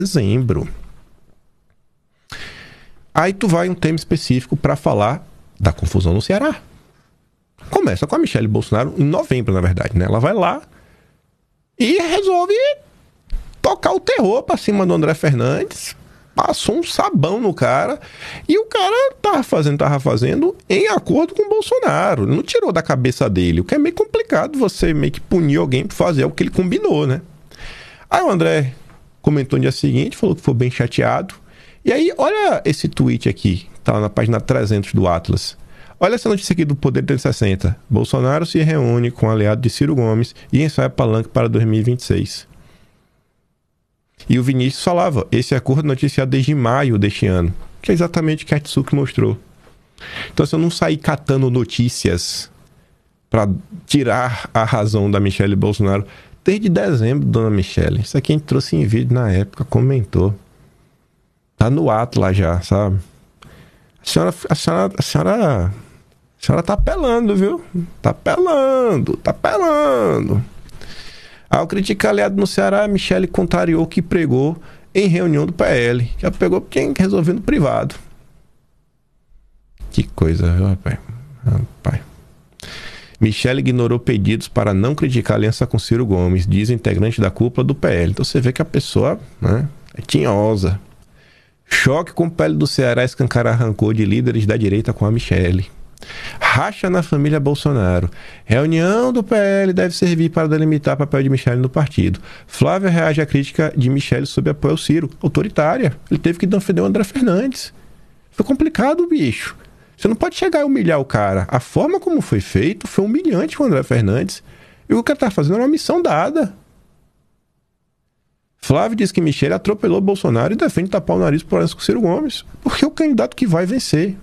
dezembro. Aí tu vai um tema específico para falar da confusão no Ceará. Começa com a Michelle Bolsonaro em novembro, na verdade, né? Ela vai lá e resolve tocar o terror pra cima do André Fernandes. Passou um sabão no cara. E o cara tava fazendo em acordo com o Bolsonaro. Não tirou da cabeça dele. O que é meio complicado você meio que punir alguém por fazer o que ele combinou, né? Aí o André comentou no dia seguinte, falou que foi bem chateado. E aí, olha esse tweet aqui, tá lá na página 300 do Atlas. Olha essa notícia aqui do Poder 360. Bolsonaro se reúne com o aliado de Ciro Gomes e ensaia palanque para 2026. E o Vinícius falava, esse acordo noticiado desde maio deste ano, que é exatamente o que a Tsuki mostrou. Então, se eu não sair catando notícias para tirar a razão da Michelle Bolsonaro, desde dezembro, dona Michelle, isso aqui a gente trouxe em vídeo na época, comentou. Tá no Atlas já, sabe? A senhora tá apelando, viu? Tá apelando. Ao criticar aliado no Ceará, a Michelle contrariou o que pregou em reunião do PL. Já pegou quem resolveu no privado. Que coisa, viu, rapaz? Michelle ignorou pedidos para não criticar a aliança com Ciro Gomes, diz o integrante da cúpula do PL. Então você vê que a pessoa, né, é tinhosa. Choque com o PL do Ceará escancara rancor de líderes da direita com a Michelle. Racha na família Bolsonaro. Reunião do PL deve servir para delimitar o papel de Michelle no partido. Flávio reage à crítica de Michelle sob apoio ao Ciro. Autoritária. Ele teve que defender o André Fernandes. Foi complicado, bicho. Você não pode chegar e humilhar o cara. A forma como foi feito foi humilhante com o André Fernandes. E o que ele está fazendo era uma missão dada. Flávio diz que Michelle atropelou Bolsonaro e defende tapar o nariz por aliança com Ciro Gomes. Porque é o candidato que vai vencer.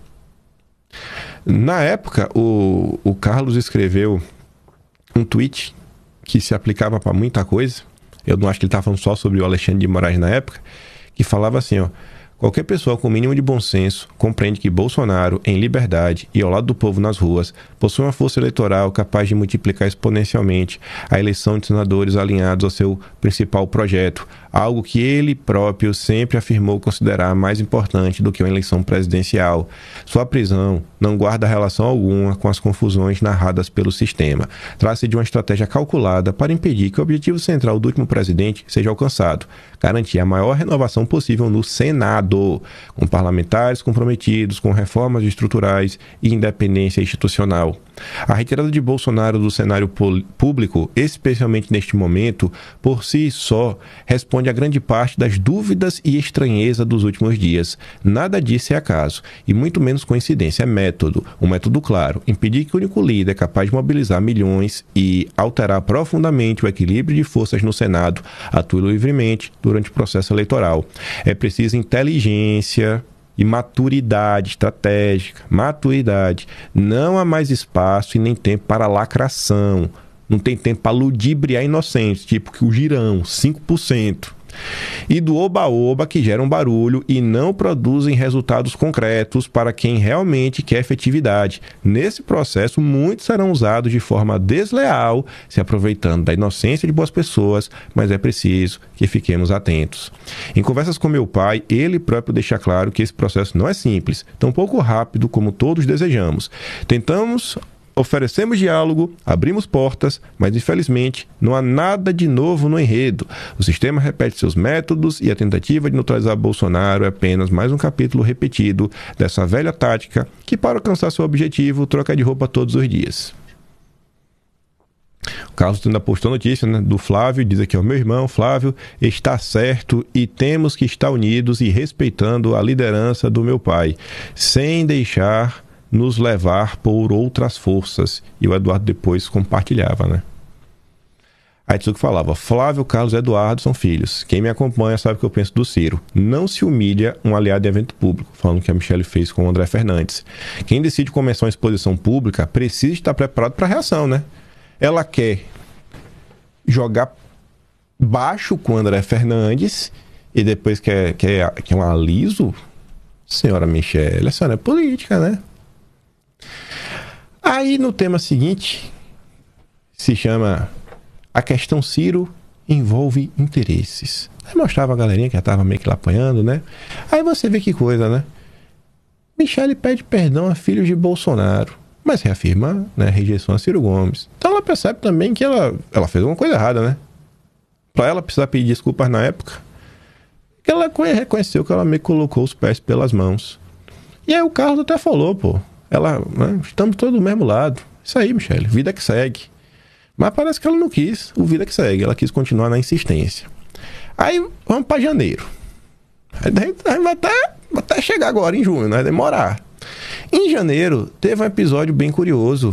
Na época, o Carlos escreveu um tweet que se aplicava para muita coisa. Eu não acho que ele estava falando só sobre o Alexandre de Moraes na época. Que falava assim, ó. Qualquer pessoa com o mínimo de bom senso compreende que Bolsonaro, em liberdade e ao lado do povo nas ruas, possui uma força eleitoral capaz de multiplicar exponencialmente a eleição de senadores alinhados ao seu principal projeto, algo que ele próprio sempre afirmou considerar mais importante do que uma eleição presidencial. Sua prisão não guarda relação alguma com as confusões narradas pelo sistema. Trata-se de uma estratégia calculada para impedir que o objetivo central do último presidente seja alcançado, garantir a maior renovação possível no Senado, com parlamentares comprometidos com reformas estruturais e independência institucional. A retirada de Bolsonaro do cenário público, especialmente neste momento, por si só, responde a grande parte das dúvidas e estranheza dos últimos dias. Nada disso é acaso, e muito menos coincidência, é método. Um método claro, impedir que o único líder capaz de mobilizar milhões e alterar profundamente o equilíbrio de forças no Senado atue livremente durante o processo eleitoral. É preciso inteligência e maturidade estratégica, Não há mais espaço e nem tempo para lacração. Não tem tempo para ludibriar inocentes, tipo que o Girão, 5%. E do oba-oba que geram barulho e não produzem resultados concretos para quem realmente quer efetividade. Nesse processo, muitos serão usados de forma desleal, se aproveitando da inocência de boas pessoas, mas é preciso que fiquemos atentos. Em conversas com meu pai, ele próprio deixa claro que esse processo não é simples, tão pouco rápido como todos desejamos. Oferecemos diálogo, abrimos portas, mas infelizmente não há nada de novo no enredo. O sistema repete seus métodos e a tentativa de neutralizar Bolsonaro é apenas mais um capítulo repetido dessa velha tática que, para alcançar seu objetivo, troca de roupa todos os dias. O Carlos ainda postou notícia, né, do Flávio, diz aqui, o meu irmão Flávio está certo e temos que estar unidos e respeitando a liderança do meu pai, sem deixar nos levar por outras forças. E o Eduardo depois compartilhava, né? Aí Tsuki falava, Flávio, Carlos e Eduardo são filhos. Quem me acompanha sabe o que eu penso do Ciro. Não se humilha um aliado em evento público, falando que a Michelle fez com o André Fernandes. Quem decide começar uma exposição pública precisa estar preparado para a reação, né? Ela quer jogar baixo com o André Fernandes e depois quer um aliso? Senhora Michelle, a senhora é política, né? Aí no tema seguinte, se chama A Questão Ciro envolve interesses. Aí mostrava a galerinha que já tava meio que lá apanhando, né? Aí você vê que coisa, né? Michele pede perdão a filhos de Bolsonaro, mas reafirma, né, rejeição a Ciro Gomes. Então ela percebe também que ela fez alguma coisa errada, né? Pra ela precisar pedir desculpas na época, que ela reconheceu que ela meio que colocou os pés pelas mãos. E aí o Carlos até falou, pô, né, estamos todos do mesmo lado. Isso aí, Michele, vida que segue. Mas parece que ela não quis o vida que segue, ela quis continuar na insistência. Aí vamos para janeiro. Aí vai até chegar agora em junho, não vai demorar. Em janeiro teve um episódio bem curioso.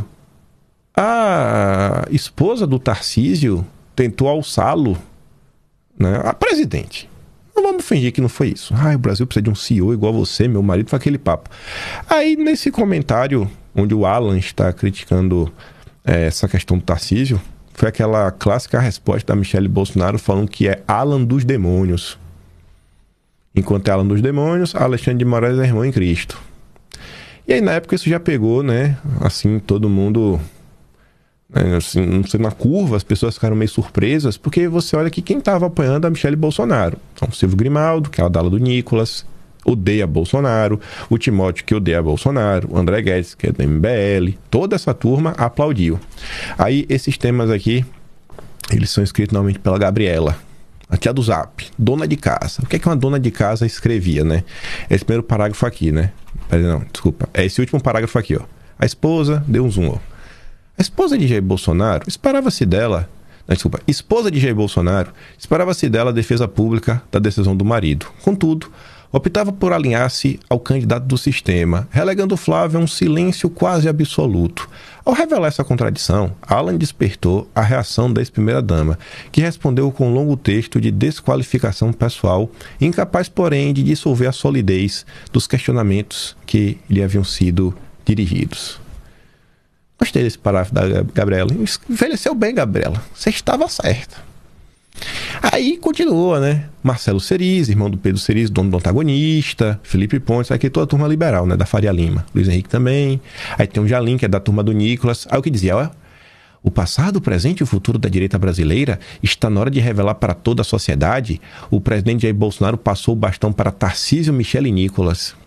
A esposa do Tarcísio tentou alçá-lo, né, a presidente. Não vamos fingir que não foi isso. O Brasil precisa de um CEO igual a você, meu marido, foi aquele papo. Aí nesse comentário onde o Alan está criticando essa questão do Tarcísio, foi aquela clássica resposta da Michele Bolsonaro falando que é Alan dos demônios. Enquanto é Alan dos demônios, Alexandre de Moraes é irmão em Cristo. E aí na época isso já pegou, né, assim, todo mundo, né, assim, não sei, na curva, as pessoas ficaram meio surpresas, porque você olha que quem estava apoiando a Michele Bolsonaro. Então, o Silvio Grimaldo, que é a da ala do Nicolas, odeia Bolsonaro, o Timóteo, que odeia Bolsonaro, o André Guedes, que é do MBL, toda essa turma aplaudiu. Aí esses temas aqui, eles são escritos normalmente pela Gabriela, a tia do Zap, dona de casa. O que é que uma dona de casa escrevia, né? Esse primeiro parágrafo aqui, né? Não, desculpa. É esse último parágrafo aqui, ó. A esposa, deu um zoom, ó. A esposa de Jair Bolsonaro, esperava-se dela... esposa de Jair Bolsonaro, esperava-se dela a defesa pública da decisão do marido. Contudo, optava por alinhar-se ao candidato do sistema, relegando Flávio a um silêncio quase absoluto. Ao revelar essa contradição, Alan despertou a reação da ex-primeira-dama, que respondeu com um longo texto de desqualificação pessoal, incapaz, porém, de dissolver a solidez dos questionamentos que lhe haviam sido dirigidos. Gostei desse parágrafo da Gabriela. Envelheceu bem, Gabriela. Você estava certa. Aí continua, né? Marcelo Cerise, irmão do Pedro Cerise, dono do Antagonista, Felipe Pontes, aqui toda a turma liberal, né? Da Faria Lima. Luiz Henrique também. Aí tem o Jalim, que é da turma do Nicolas. Aí o que dizia, ó, o passado, o presente e o futuro da direita brasileira está na hora de revelar para toda a sociedade. O presidente Jair Bolsonaro passou o bastão para Tarcísio, Michele e Nicolas.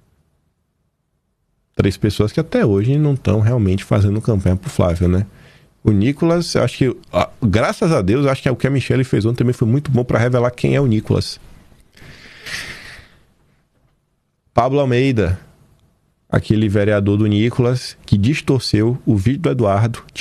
3 pessoas que até hoje não estão realmente fazendo campanha pro Flávio, né? O Nicolas, eu acho que, graças a Deus, eu acho que o que a Michele fez ontem também foi muito bom para revelar quem é o Nicolas. Pablo Almeida, aquele vereador do Nicolas que distorceu o vídeo do Eduardo,